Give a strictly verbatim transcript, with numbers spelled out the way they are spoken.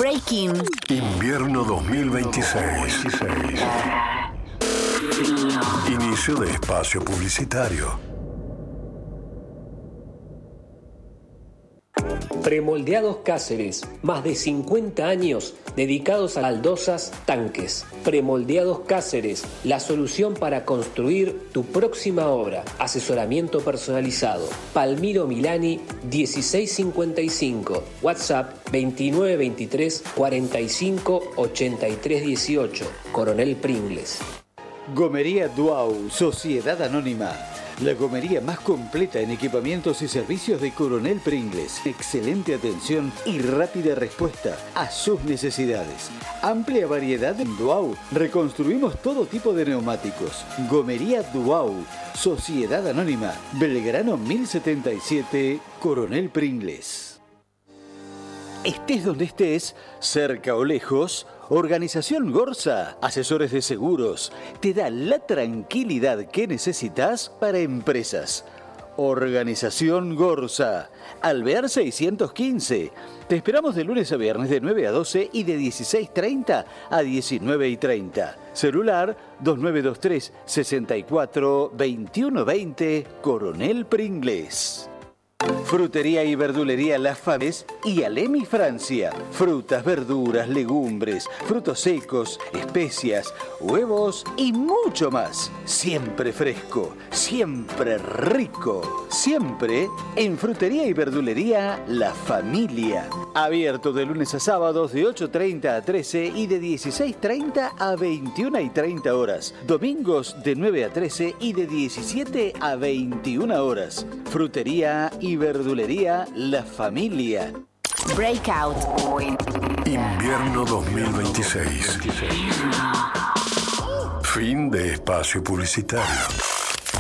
Breaking. Invierno dos mil veintiséis. Inicio de espacio publicitario. Premoldeados Cáceres, más de cincuenta años dedicados a baldosas, tanques. Premoldeados Cáceres, la solución para construir tu próxima obra. Asesoramiento personalizado. Palmiro Milani dieciséis cincuenta y cinco. WhatsApp veintinueve veintitrés cuarenta y cinco ochenta y tres dieciocho. Coronel Pringles. Gomería Duau, Sociedad Anónima. La gomería más completa en equipamientos y servicios de Coronel Pringles. Excelente atención y rápida respuesta a sus necesidades. Amplia variedad en Duau. Reconstruimos todo tipo de neumáticos. Gomería Duau, Sociedad Anónima. Belgrano mil setenta y siete, Coronel Pringles. Estés donde estés, cerca o lejos, Organización Gorsa, asesores de seguros, te da la tranquilidad que necesitas para empresas. Organización Gorsa, Alvear seiscientos quince. Te esperamos de lunes a viernes de nueve a doce y de dieciséis treinta a diecinueve y treinta. Celular dos nueve dos tres, seis cuatro, dos uno dos cero, Coronel Pringles. Frutería y verdulería Las Faves y Alemi Francia. Frutas, verduras, legumbres, frutos secos, especias, huevos y mucho más. Siempre fresco, siempre rico. Siempre en Frutería y Verdulería La Familia. Abierto de lunes a sábados de ocho treinta a trece y de dieciséis treinta a veintiuna y treinta horas. Domingos de nueve a trece y de diecisiete a veintiuna horas. Frutería y Verdulería La Familia. Breakout. Invierno dos mil veintiséis. Fin de espacio publicitario.